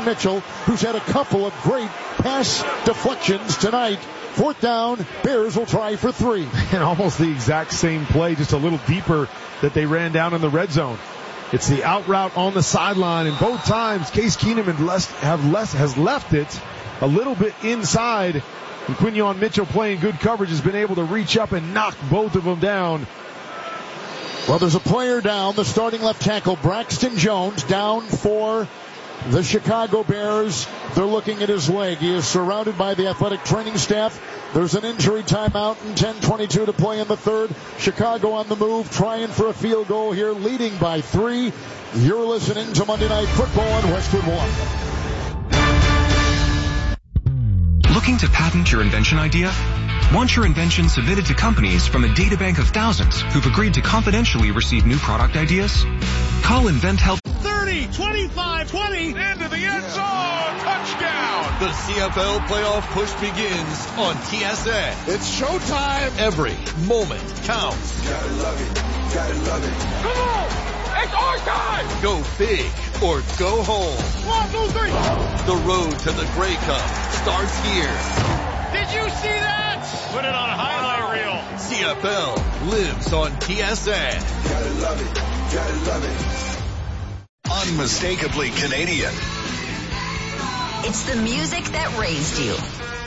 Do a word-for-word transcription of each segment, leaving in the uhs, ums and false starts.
Quinyon Mitchell, who's had a couple of great pass deflections tonight. Fourth down, Bears will try for three. And almost the exact same play, just a little deeper, that they ran down in the red zone. It's the out route on the sideline, and both times Case Keenum have less, have less, has left it a little bit inside. And Quinyon Mitchell, playing good coverage, has been able to reach up and knock both of them down. Well, there's a player down, the starting left tackle, Braxton Jones, down for the Chicago Bears. They're looking at his leg. He is surrounded by the athletic training staff. There's an injury timeout and ten twenty-two to play in the third. Chicago on the move, trying for a field goal here, leading by three. You're listening to Monday Night Football on Westwood One. Looking to patent your invention idea? Want your invention submitted to companies from a databank of thousands who've agreed to confidentially receive new product ideas? Call InventHelp. thirty, twenty-five, twenty, into the end zone, touchdown! The C F L playoff push begins on T S N. It's showtime! Every moment counts. Gotta love it, gotta love it. Come on! It's our time! Go big or go home. One, two, three! The road to the Grey Cup starts here. Did you see that? Put it on a highlight reel. C F L lives on T S N. Gotta love it, gotta love it. Unmistakably Canadian. It's the music that raised you.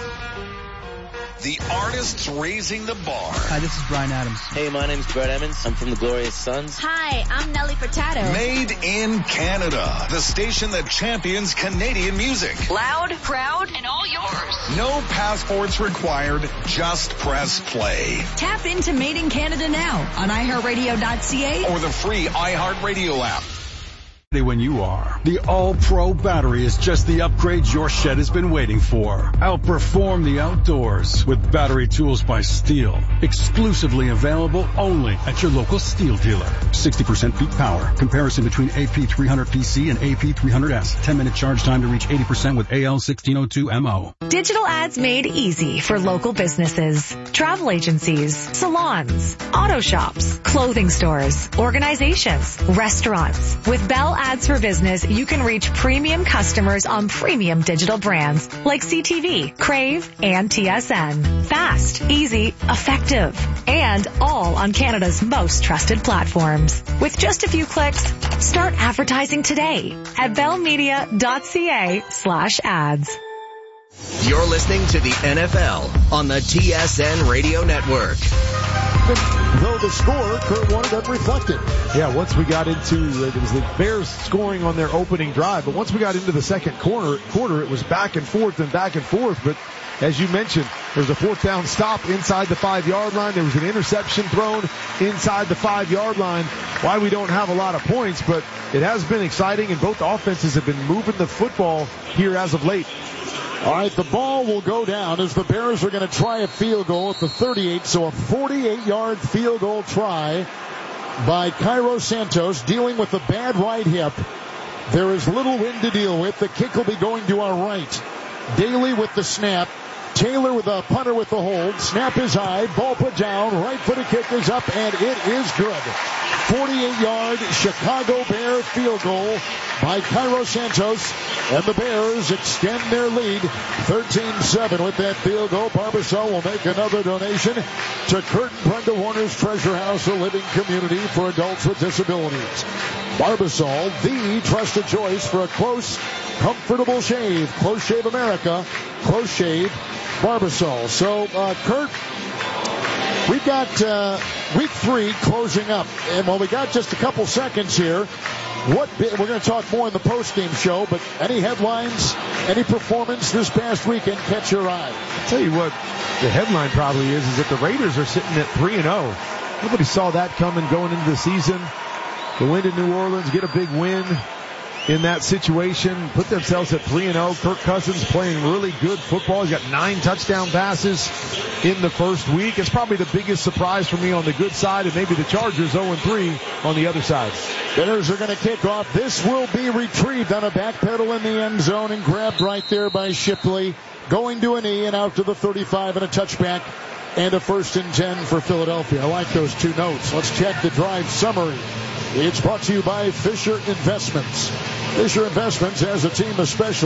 The artists raising the bar. Hi, this is Bryan Adams. Hey, my name's Brett Emmons. I'm from the Glorious Sons. Hi, I'm Nelly Furtado. Made in Canada. The station that champions Canadian music. Loud, proud, and all yours. No passports required. Just press play. Tap into Made in Canada now on i heart radio dot c a or the free iHeartRadio app. When you are. The All-Pro battery is just the upgrade your shed has been waiting for. Outperform the outdoors with battery tools by Steel. Exclusively available only at your local Steel dealer. sixty percent peak power. Comparison between A P three hundred P C and A P three hundred S. ten minute charge time to reach eighty percent with A L sixteen oh two M O. Digital ads made easy for local businesses, travel agencies, salons, auto shops, clothing stores, organizations, restaurants. With Bell Ads for Business, you can reach premium customers on premium digital brands like C T V, Crave, and T S N. Fast, easy, effective, and all on Canada's most trusted platforms. With just a few clicks, start advertising today at bellmedia dot c a slash ads. You're listening to the N F L on the T S N Radio Network. Though the score, Kurt wanted unreflected. Yeah, once we got into, it was the Bears scoring on their opening drive, but once we got into the second quarter, quarter, it was back and forth and back and forth. But as you mentioned, there was a fourth down stop inside the five-yard line. There was an interception thrown inside the five-yard line. Why we don't have a lot of points, but it has been exciting, and both offenses have been moving the football here as of late. All right, the ball will go down as the Bears are going to try a field goal at the thirty-eight, so a forty-eight-yard field goal try by Cairo Santos, dealing with a bad right hip. There is little wind to deal with. The kick will be going to our right. Daly with the snap. Taylor with a punter with the hold. Snap is high. Ball put down. Right-footed kick is up, and it is good. forty-eight-yard Chicago Bear field goal by Cairo Santos. And the Bears extend their lead thirteen seven with that field goal. Barbasol will make another donation to Kurt and Brenda Warner's Treasure House, a living community for adults with disabilities. Barbasol, the trusted choice for a close, comfortable shave. Close Shave America. Close Shave Barbasol. So, uh, Kurt, we've got uh, week three closing up. And while we got just a couple seconds here, what we're going to talk more in the post-game show, but any headlines, any performance this past weekend catch your eye? I'll tell you what, the headline probably is, is that the Raiders are sitting at three and oh. Nobody saw that coming going into the season. Go into New Orleans, get a big win in that situation, put themselves at three and oh. Kirk Cousins playing really good football. He's got nine touchdown passes in the first week. It's probably the biggest surprise for me on the good side, and maybe the Chargers oh and three on the other side. Bears are going to kick off. This will be retrieved on a back pedal in the end zone and grabbed right there by Shipley. Going to a knee and out to the thirty-five and a touchback and a first and ten for Philadelphia. I like those two notes. Let's check the drive summary. It's brought to you by Fisher Investments. Fisher Investments has a team of special